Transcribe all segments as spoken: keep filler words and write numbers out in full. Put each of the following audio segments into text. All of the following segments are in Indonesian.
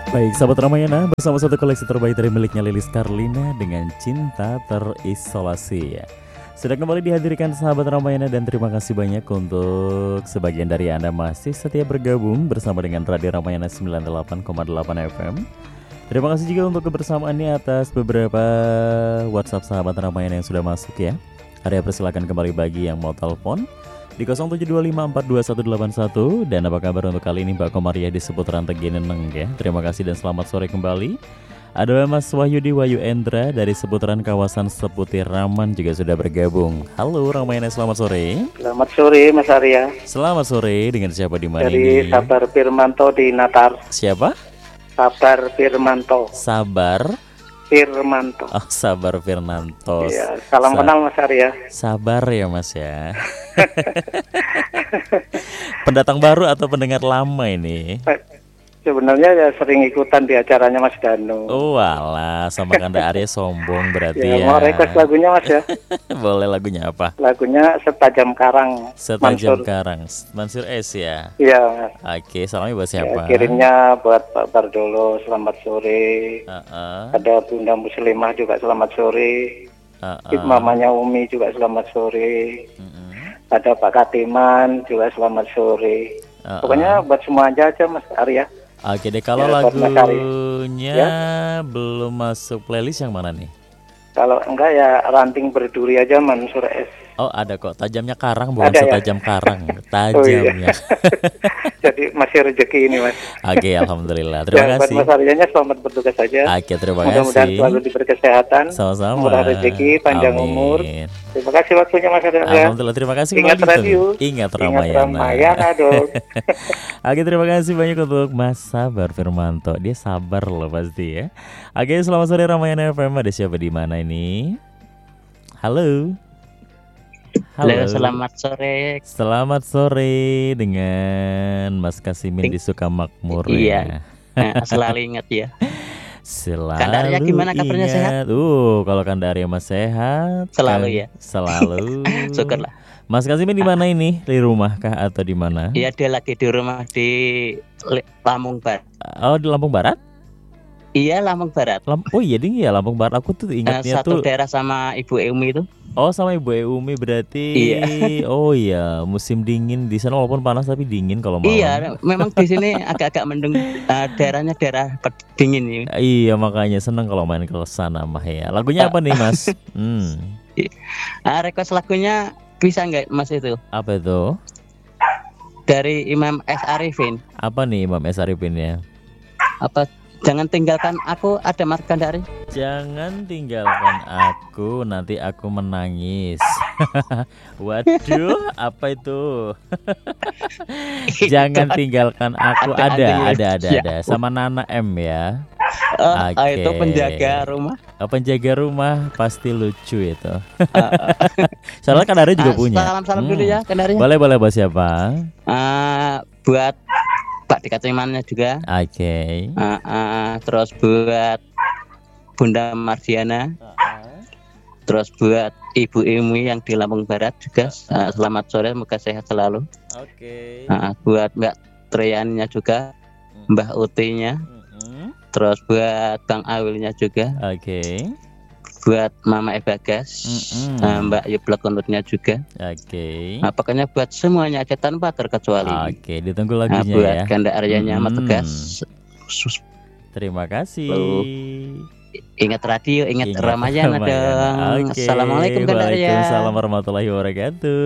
Baik, sahabat Ramayana, bersama satu koleksi terbaik dari miliknya Lilis Karlina dengan Cinta Terisolasi. Sudah kembali dihadirkan sahabat Ramayana dan terima kasih banyak untuk sebagian dari Anda masih setia bergabung bersama dengan Radio Ramayana sembilan puluh delapan koma delapan F M. Terima kasih juga untuk kebersamaannya atas beberapa WhatsApp sahabat Ramayana yang sudah masuk ya. Area persilakan kembali bagi yang mau telepon di nol tujuh dua lima empat dua satu delapan satu. Dan apa kabar untuk kali ini Mbak Komaria di seputaran Tegeneneng ya. Terima kasih dan selamat sore kembali. Ada Mas Wahyudi Wahyu Endra dari seputaran kawasan Seputir Raman juga sudah bergabung. Halo Ramayana, selamat sore. Selamat sore Mas Arya. Selamat sore, dengan siapa di mana Dari ini? Sabar Firmanto di Natar. Siapa? Sabar Firmanto. Sabar Firmanto. Oh, Sabar Firmanto. Iya, salam Sa- kenal Mas Arya. Sabar ya Mas ya. Pendatang baru atau pendengar lama ini? Sebenarnya ya sering ikutan di acaranya Mas Danu. Oh alah, sama Kanda Arya sombong berarti ya. Ya, mau request lagunya Mas ya. Boleh, lagunya apa? Lagunya Setajam Karang. Setajam Mansur. Karang, Mansur S ya. Iya Mas. Oke, salamnya buat Ya, siapa? kirimnya buat Pak Bardolo, selamat sore. Uh-uh. Ada Bunda Muslimah juga selamat sore. Uh-uh. Mamanya Umi juga selamat sore. Uh-uh. Ada Pak Katiman juga selamat sore. Uh-uh. Pokoknya buat semua aja aja Mas Arya. Oke deh, kalau Ya, buat Mas Ari. lagunya Ya. belum masuk playlist yang mana nih? Kalau enggak ya Ranting Berduri aja Mansur S. Oh ada kok, tajamnya karang bukan Ada ya? setajam karang, Oh, iya. tajamnya. Jadi masih rezeki ini Mas. Oke, alhamdulillah. Terima Ya, kasih. buat Mas Aryanya selamat bertugas saja. Oke, terima Mudah-mudahan kasih. selalu diberi kesehatan, Sama-sama. murah rezeki, panjang Amin. umur. Terima kasih waktunya Mas Arya. Alhamdulillah, terima kasih Ingat kembali. radio. Ingat Ingat Ramayana. Ramayana dong. Oke, terima kasih banyak untuk Mas Sabar Firmanto. Dia sabar loh pasti ya. Oke, selamat sore Ramayana F M. Ada siapa di mana ini? Halo. Halo, selamat sore. Selamat sore dengan Mas Kasimin di Sukamakmur Iya. ya. Nah, selalu ingat ya. Selalu Kanda Arya gimana kabarnya, ingat. sehat? Uh, kalau Kanda Arya mas sehat. Selalu kan? ya. Selalu. Syukurlah. Mas Kasimin di mana ini? Di rumah kah atau di mana? Iya, dia lagi di rumah di Le- Lampung Barat. Oh, di Lampung Barat? Iya, Lampung Barat. Lam- oh iya ding ya Lampung Barat. Aku tuh Nah, ingatnya satu tuh. daerah sama Ibu Eumi itu. Oh, sama Ibu Eumi berarti. Iya. Oh iya, musim dingin di sana walaupun panas tapi dingin kalau malam. Iya, memang di sini agak-agak mendung. Uh, daerahnya daerah ped- dingin ya. Iya, makanya seneng kalau main ke sana mah ya. Lagunya apa nih, Mas? Hmm. Uh, request lagunya bisa nggak Mas itu? Apa itu? Dari Imam S. Arifin. Apa nih Imam S. Arifin ya? Apa? Jangan tinggalkan aku, ada Mas Kanda Arya. Jangan tinggalkan aku, nanti aku menangis. Waduh, apa itu? Jangan tinggalkan aku. Ada, Ada, ada, ada, ada, ya. ada. Sama Nana M ya. Oh, oh, Oke. itu penjaga rumah. Oh, penjaga rumah pasti lucu itu. Soalnya kan ada juga Ah, punya. Salam-salam Hmm. dulu ya, Kanda Arya. Boleh, boleh buat siapa? Uh, buat Pak Dikatimannya juga. Oke. Uh, uh, terus buat Bunda Mardiana. Terus buat Ibu Emi yang di Lampung Barat juga. Uh, selamat sore, semoga sehat selalu. Oke. Uh, buat Mbak Triannya juga, Mbah Utinya. Mm-mm. Terus buat Bang Awilnya juga. Oke. Buat Mama Ebagas, Mm-mm. uh, Mbak Yublok Konurnya juga. Oke. Nah, pokoknya buat semuanya aja tanpa terkecuali. Oke, ditunggu Nah, lagunya buat ya. Kanda Aryanya Mm-mm. sama Tegas. Sus- Terima kasih. Halo. Ingat radio, ingat, Ingat Ramayana Ramayana. dong. Oke. Assalamualaikum Kanda Arya. Waalaikumsalam warahmatullahi wabarakatuh.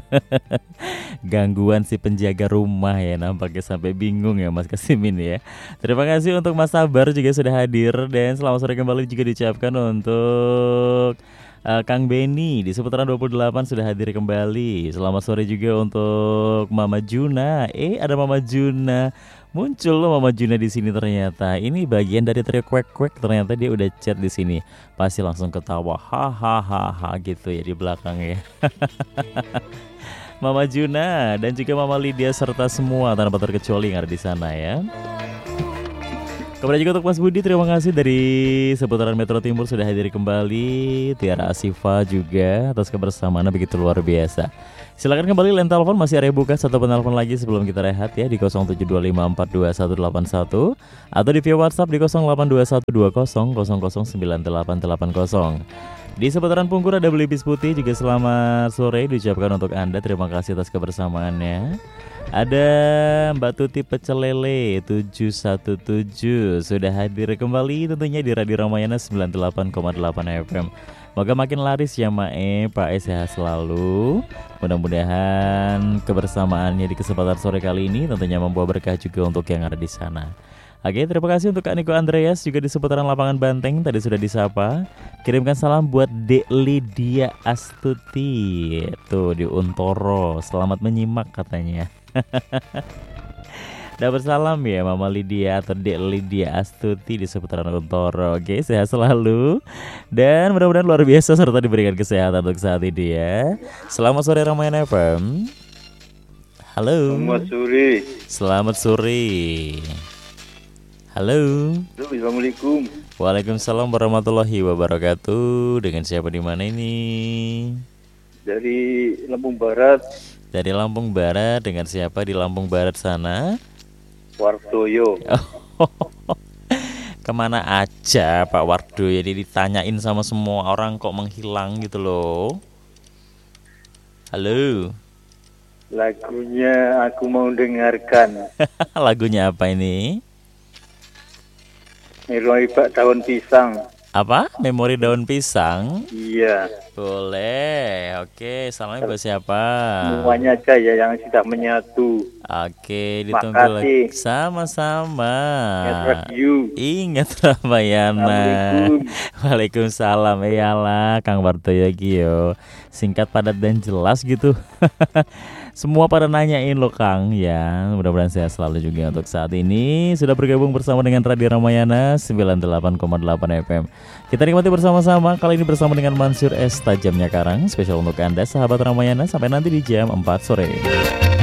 Gangguan si penjaga rumah ya, nampaknya sampai bingung ya Mas Kasimin ya. Terima kasih untuk Mas Sabar juga sudah hadir dan selamat sore kembali juga diucapkan untuk Uh, Kang Beni di seputaran dua puluh delapan sudah hadir kembali. Selamat sore juga untuk Mama Juna. Eh, ada Mama Juna. Muncul loh Mama Juna di sini ternyata. Ini bagian dari trio kuek-kuek, ternyata dia udah chat di sini. Pasti langsung ketawa hahaha gitu ya di belakang ya. Mama Juna dan juga Mama Lydia serta semua tanpa terkecuali yang ada di sana ya. Kemudian juga untuk Mas Budi, terima kasih dari seputaran Metro Timur sudah hadir kembali. Tiara Asifa juga atas kebersamaan begitu luar biasa. Silakan kembali, line telepon masih ada buka, satu penelpon lagi sebelum kita rehat ya di nol tujuh dua lima empat dua satu delapan satu atau di via WhatsApp di nol delapan dua satu dua nol nol nol nol sembilan delapan delapan nol. Di seputaran Pungkur ada Belibis Putih juga selamat sore diucapkan untuk Anda. Terima kasih atas kebersamaannya. Ada Mbak Tuti Pecel Lele tujuh satu tujuh sudah hadir kembali tentunya di Radio Ramayana sembilan puluh delapan koma delapan F M. Moga makin laris ya Mae, Pak E sehat selalu. Mudah-mudahan kebersamaannya di kesempatan sore kali ini tentunya membawa berkah juga untuk yang ada di sana. Oke, terima kasih untuk Kak Niko Andreas juga di seputaran lapangan Banteng tadi sudah disapa. Kirimkan salam buat Dek Lydia Astuti tuh di Untoro. Selamat menyimak katanya. Dapat salam ya Mama Lydia atau Dek Lydia Astuti di seputaran Untoro. Oke, sehat selalu dan mudah-mudahan luar biasa serta diberikan kesehatan untuk saat ini ya. Selamat sore Ramayana F M. Halo. Selamat sore. Selamat sore. Halo. Assalamualaikum. Waalaikumsalam warahmatullahi wabarakatuh. Dengan siapa di mana ini? Dari Lampung Barat. Dari Lampung Barat. Dengan siapa di Lampung Barat sana? Wardoyo. Kemana aja Pak Wardoyo? Jadi ditanyain sama semua orang kok menghilang gitu loh. Halo. Lagunya aku mau dengarkan. Lagunya apa ini? Memori Pak Daun Pisang. Apa? Memori Daun Pisang? Iya. Boleh. Oke, salamnya buat siapa? Semuanya aja ya yang sudah menyatu. Oke, ditunggu lagi. Makasih. Sama-sama. Ingat radio. Ingat Ramayana. Assalamualaikum. Waalaikumsalam. Iyalah Kang Wardoyo Gio. Singkat, padat dan jelas gitu. Semua pada nanyain loh Kang ya. Mudah-mudahan sehat selalu juga untuk saat ini. Sudah bergabung bersama dengan Radio Ramayana sembilan puluh delapan koma delapan F M. Kita nikmati bersama-sama. Kali ini bersama dengan Mansur S Tajamnya Karang. Spesial untuk Anda sahabat Ramayana sampai nanti di jam empat sore.